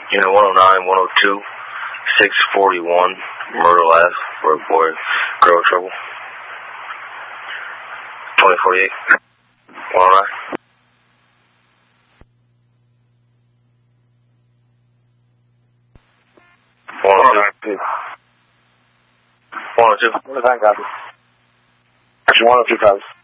Unit 109, 102, 641, Myrtle Ave, road boy, girl trouble. 2048, 109. 102. 102. 109, copy. Action 102, copy.